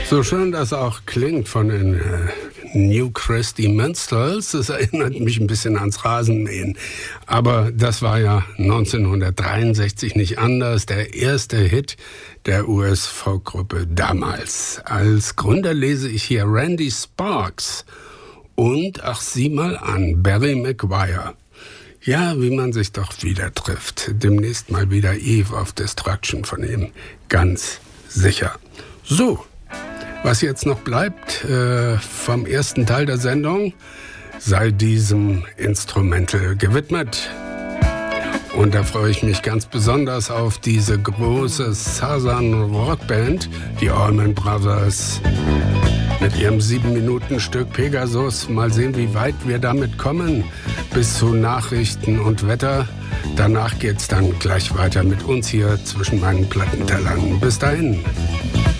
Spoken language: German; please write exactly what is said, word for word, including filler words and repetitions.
So schön das auch klingt von den äh, New Christy Minstrels, das erinnert mich ein bisschen ans Rasenmähen. Aber das war ja neunzehnhundertdreiundsechzig nicht anders, der erste Hit der U S-Folkgruppe damals. Als Gründer lese ich hier Randy Sparks und, ach sieh mal an, Barry McGuire. Ja, wie man sich doch wieder trifft. Demnächst mal wieder Eve of Destruction von ihm. Ganz sicher. So, was jetzt noch bleibt äh, vom ersten Teil der Sendung, sei diesem Instrumental gewidmet. Und da freue ich mich ganz besonders auf diese große Southern Rockband, die Allman Brothers, mit ihrem sieben Minuten Stück Pegasus. Mal sehen, wie weit wir damit kommen, bis zu Nachrichten und Wetter. Danach geht's dann gleich weiter mit uns hier zwischen meinen Plattentellern. Bis dahin.